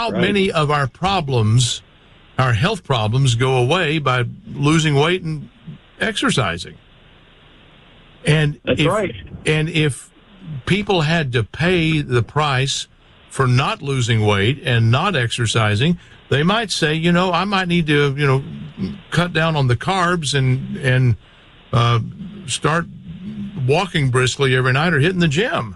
how many of our problems, our health problems, go away by losing weight and exercising. And if people had to pay the price for not losing weight and not exercising, they might say, I might need to, cut down on the carbs and start walking briskly every night or hitting the gym.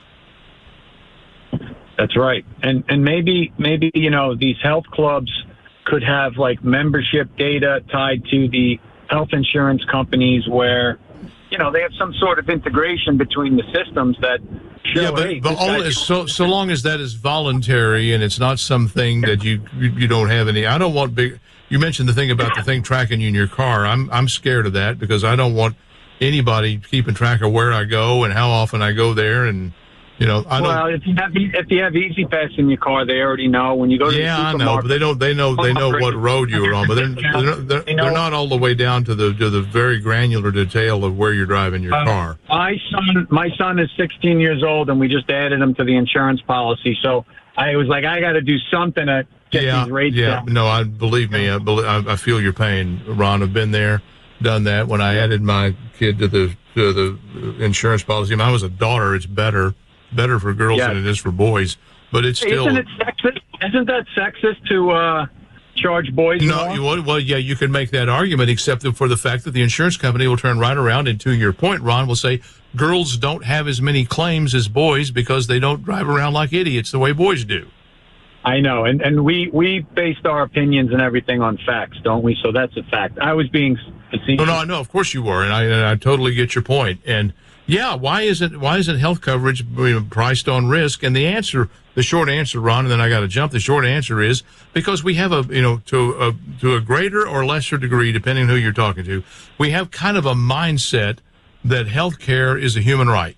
That's right. And maybe, these health clubs could have like membership data tied to the health insurance companies where, they have some sort of integration between the systems that show, but only so long as that is voluntary and it's not something that you don't have any. I don't want big. You mentioned the thing about the thing tracking you in your car. I'm scared of that because I don't want anybody keeping track of where I go and how often I go there. And well, if you have Easy Pass in your car, they already know when you go to the supermarket. I know, but they know what road you were on, but they're not all the way down to the very granular detail of where you're driving your car. My son is 16 years old, and we just added him to the insurance policy. So I was like, I got to do something to get these rates down. No, believe me, I feel your pain, Ron. I've been there, done that. When I added my kid to the insurance policy, I was a daughter. It's better for girls than it is for boys, but it's still. Isn't it sexist? Isn't that sexist to charge boys more? Well, yeah, you can make that argument, except for the fact that the insurance company will turn right around and, to your point, Ron, will say girls don't have as many claims as boys because they don't drive around like idiots the way boys do. I know, and we based our opinions and everything on facts, don't we? So that's a fact. I was being facetious. No, I know, of course you were, and I totally get your point. And yeah, why isn't health coverage priced on risk? And the short answer, Ron, and then I got to jump. The short answer is because we have to a greater or lesser degree, depending on who you're talking to, we have kind of a mindset that health care is a human right,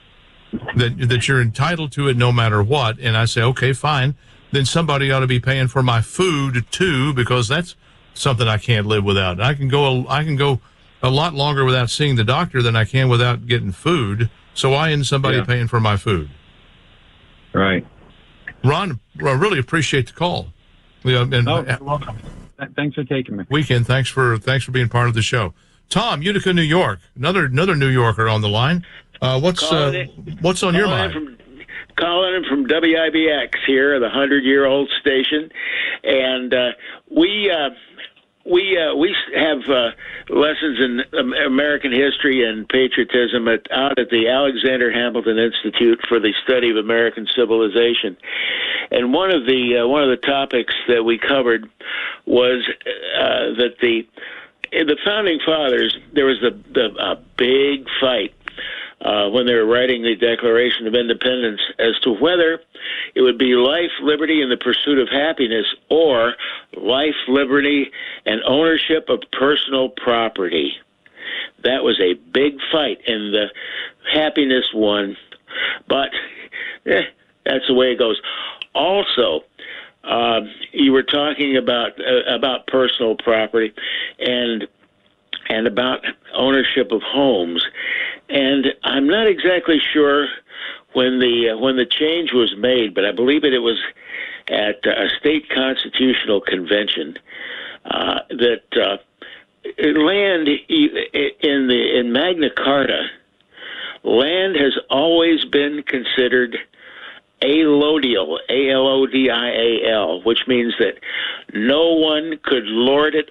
that you're entitled to it no matter what. And I say, okay, fine. Then somebody ought to be paying for my food too, because that's something I can't live without. I can go a lot longer without seeing the doctor than I can without getting food. So why isn't somebody paying for my food? Right. Ron, I really appreciate the call. You're welcome. Thanks for taking me. Weekend. Thanks for being part of the show. Tom, Utica, New York. Another New Yorker on the line. What's on your mind? Calling from WIBX here, the 100-year-old station, and we have lessons in American history and patriotism out at the Alexander Hamilton Institute for the Study of American Civilization, and one of the topics that we covered was that the founding fathers, there was a big fight when they were writing the Declaration of Independence as to whether it would be life, liberty, and the pursuit of happiness, or life, liberty, and ownership of personal property. That was a big fight, and the happiness won. But that's the way it goes. Also, you were talking about personal property and about ownership of homes. And I'm not exactly sure when the change was made, but I believe it was at a state constitutional convention that land in Magna Carta, land has always been considered allodial, A-L-O-D-I-A-L, which means that no one could lord it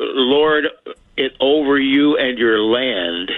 over you and your land.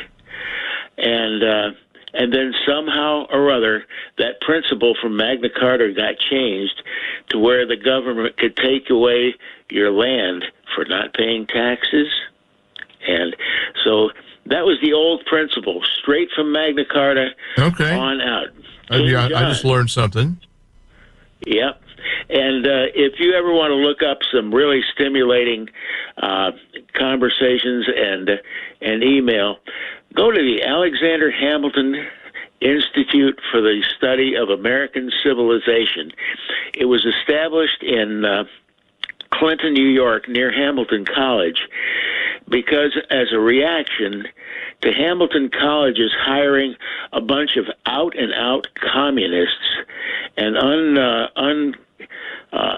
And then somehow or other, that principle from Magna Carta got changed to where the government could take away your land for not paying taxes. And so that was the old principle, straight from Magna Carta on out. I just learned something. Yep. And if you ever want to look up some really stimulating conversations and email, go to the Alexander Hamilton Institute for the Study of American Civilization. It was established in Clinton, New York, near Hamilton College, because as a reaction to Hamilton College's hiring a bunch of out-and-out communists and